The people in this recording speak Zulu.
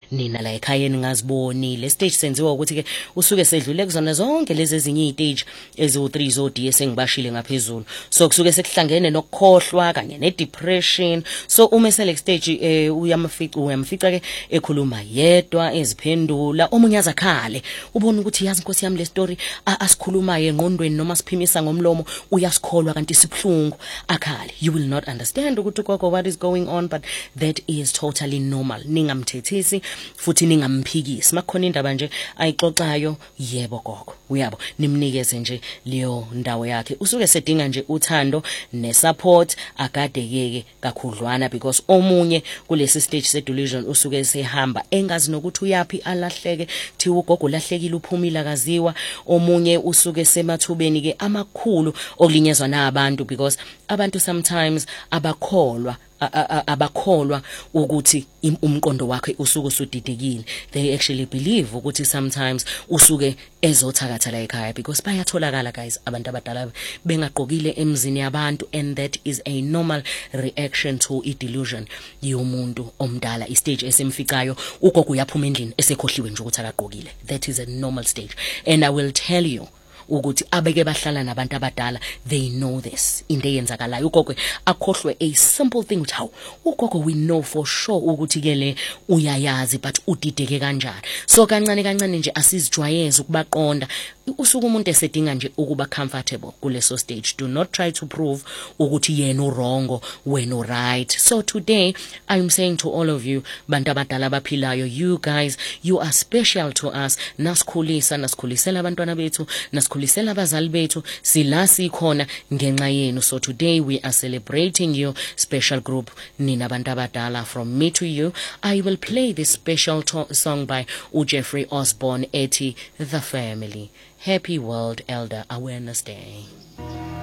nina la ekhayeni ngaziboni le stage senziwa ukuthi ke usuke sedlule kuzona zonke lezi ezinye iziteji eziwu3 zodi esengibashile ngaphezulu so kusuke sekuhlangene nokukhohlwa kanye nedepression so uma sele stage uyamfica ke ekhuluma yedwa eziphendula omunye azakhale ubona ukuthi yazi Nkosi yami le story asikhulumayo engqondweni noma siphimisa ngomlomo uyasikholwa kanti sibhlungu akhale you will not understand ukuthi gogo what is going on but that is totally normal ningamthethisi futhi ningamphikisi makukhona indaba nje ayixoxayo yebo gogo uyabo nimnikeze nje leyo ndawo yakhe usuke sedinga nje uthando nesupport akadekeke kakhudlwana because omunye kulesi stage sedelusion usuke sehamba engazi nokuthi uyapi alahleke thi ugogo lahlekile uphumile akaziwa omunye usuke semathubeni ke amakhulu okulinyezwa nabantu because abantu sometimes abakholwa ukuthi umqondo wakhe usuke usudidekile they actually believe ukuthi sometimes usuke ezothakatha la ekhaya because bayatholakala guys abantu abadala bengaqokile emzini yabantu and that is a normal reaction to a delusion yomuntu omdala istage esemficayo ugogo uyaphuma endlini esekhohliwe nje ukuthi akaqokile that is a normal stage and I will tell you ukuthi abeke bahlala nabantu abadala they know this into eyenzakalayo ugogo akhohlwe a simple thing uthi hawu ugogo we know for sure ukuthi ke le uyayazi but udideke kanjani so kancane nje asizijwayeze ukubaqonda usuku umuntu esedinga nje ukuba comfortable kuleso stage do not try to prove ukuthi yena uwrong wena uright so today I'm saying to all of you bantu abadala abaphilayo you guys you are special to us nasikhulisela abantwana bethu nasikhulisela abazali bethu sila sikhona ngenxa yenu so today we are celebrating you special group nina abantu abadala from me to you I will play this special song by Jeffrey Osborne ethi The Family. Happy World Elder Awareness Day.